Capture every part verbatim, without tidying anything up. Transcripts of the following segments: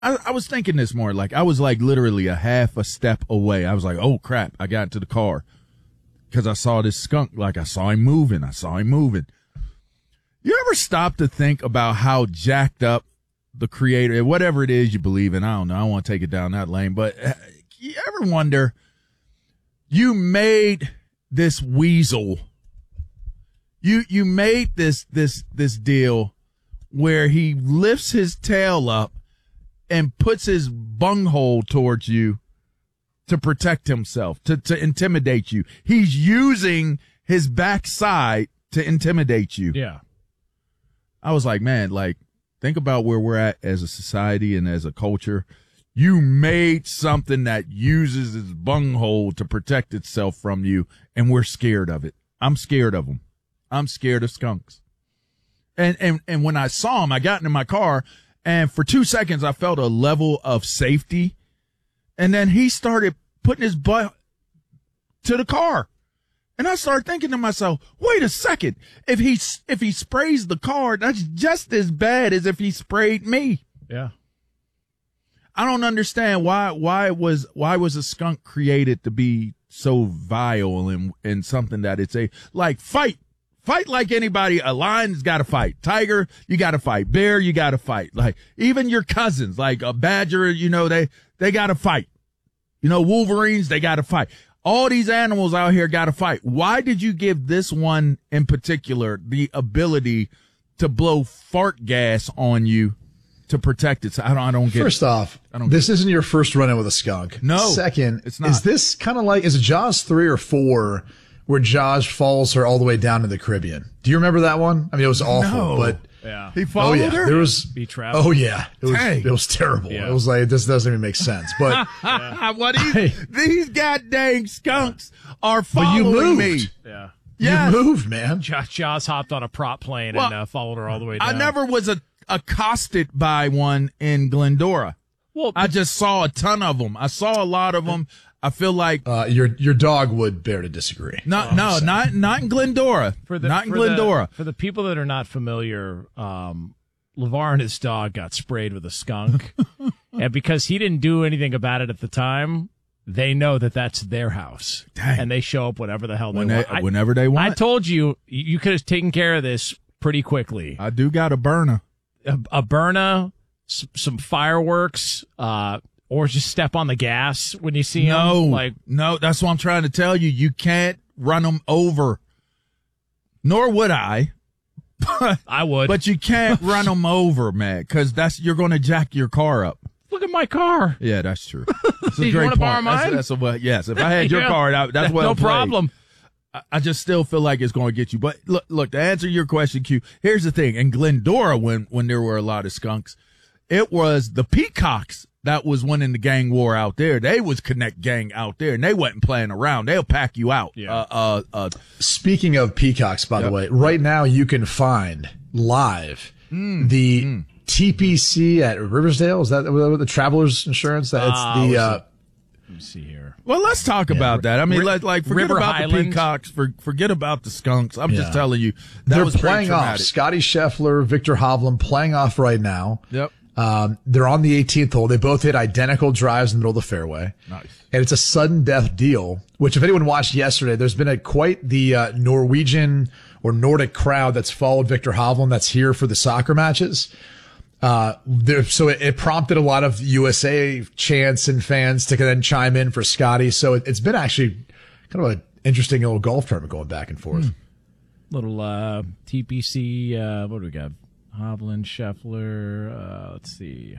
I, I was thinking this more. Like, I was like literally a half a step away. I was like, oh, crap. I got into the car because I saw this skunk. Like, I saw him moving. I saw him moving. You ever stop to think about how jacked up the creator, whatever it is you believe in? I don't know. I don't want to take it down that lane. But uh, you ever wonder, you made this weasel. You you made this this this deal where he lifts his tail up and puts his bunghole towards you to protect himself, to, to intimidate you. He's using his backside to intimidate you. Yeah. I was like, man, like, think about where we're at as a society and as a culture. You made something that uses its bunghole to protect itself from you, and we're scared of it. I'm scared of them. I'm scared of skunks. And, and, and when I saw him, I got into my car, and for two seconds, I felt a level of safety. And then he started putting his butt to the car. And I started thinking to myself, wait a second. If he, if he sprays the car, that's just as bad as if he sprayed me. Yeah. I don't understand why, why was, why was a skunk created to be so vile and, and something that it's a, like, fight. Fight like anybody. A lion's got to fight. Tiger, you got to fight. Bear, you got to fight. Like, even your cousins, like a badger, you know, they, they got to fight. You know, Wolverines, they got to fight. All these animals out here got to fight. Why did you give this one in particular the ability to blow fart gas on you to protect it? So I don't, I don't get First it. off, this isn't your first run-in with a skunk. No. Second, it's not. Is this kind of like, is it Jaws three or four where Jaws follows her all the way down to the Caribbean? Do you remember that one? I mean, it was awful, No. but Yeah. He followed oh yeah, her? there was. Be trapped. Oh yeah, it was. Dang. It was terrible. Yeah. It was like this doesn't even make sense. But What these, these goddamn skunks are but you following moved. me. Yeah. Yes. You moved, man. Josh Jaws hopped on a prop plane Well, and uh, followed her all the way down. I never was a, accosted by one in Glendora. Well, I just saw a ton of them. I saw a lot of them. I feel like Uh, your your dog would bear to disagree. not no not not in Glendora. for the, not in for Glendora. The, for the people that are not familiar, um, LeVar and his dog got sprayed with a skunk, and because he didn't do anything about it at the time, they know that that's their house, Dang. and they show up whenever the hell they When they- want. I- whenever they want. I told you you could have taken care of this pretty quickly. I do got a burner. A, a burner, s- some fireworks, uh, or just step on the gas when you see No, him. Like, no, that's what I'm trying to tell you. You can't run them over. Nor would I. I would. But you can't run them over, man, because that's you're going to jack your car up. Look at my car. Yeah, that's true. That's a You great wanna point. borrow That's- mine? That's, a, well, yes. If I had your Yeah. car, that, that's well no played. problem. I, I just still feel like it's going to get you. But look, look, to answer your question, Q, here's the thing. In Glendora, when, when there were a lot of skunks, it was the peacocks that was winning the gang war out there. They was Connect Gang out there, and they wasn't playing around. They'll pack you out. Yeah. Uh, uh, uh, Speaking of peacocks, by Yep. the way, right now you can find live Mm. the T P C at Riversdale. Is that the, the Travelers Insurance? That's Ah, the was uh, it? Let me see here. well, let's talk about that. I mean, Ri- like, like forget River about Highland. the peacocks, for, forget about the skunks. I'm just Yeah. telling you, that they're was pretty playing off. traumatic. Scotty Scheffler, Victor Hovland playing off right now. Yep. Um, they're on the eighteenth hole. They both hit identical drives in the middle of the fairway. Nice. And it's a sudden death deal, which if anyone watched yesterday, there's been a quite the uh, Norwegian or Nordic crowd that's followed Victor Hovland that's here for the soccer matches. Uh, there, so it, it prompted a lot of U S A chants and fans to then chime in for Scotty. So it, it's been actually kind of an interesting little golf tournament going back and forth. Hmm. Little uh, T P C. Uh, what do we got? Hovland, Scheffler. Uh, let's see.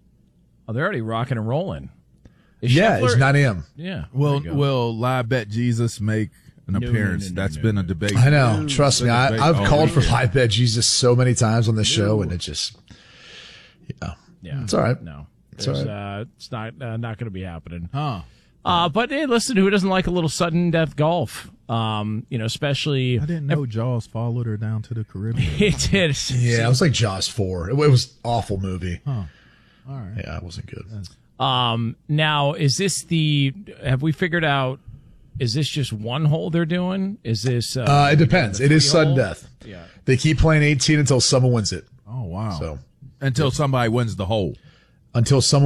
Oh, they're already rocking and rolling. Is Yeah, Scheffler- it's nine a.m. Yeah. Will there you go. Will Live Bet Jesus make an No, no, appearance? no, no, That's no, been no. a debate. I know. Trust me. I, Debate I've all called for weekend. Live Bet Jesus so many times on this show, and it just, yeah, Yeah. it's all right. No. It's all There's, right. uh, it's not uh, not going to be happening. Huh. Uh, but hey, listen, who doesn't like a little sudden death golf? Um, you know, especially I didn't know Jaws followed her down to the Caribbean. it did. Yeah, it was like Jaws four. It, it was an awful movie. Huh. All right. Yeah, it wasn't good. Um, now is this the? Have we figured out? Is this just one hole they're doing? Is this? Uh, Uh, it depends. It is three sudden hole? death. Yeah. They keep playing eighteen until someone wins it. Oh wow. So Until somebody wins the hole. until someone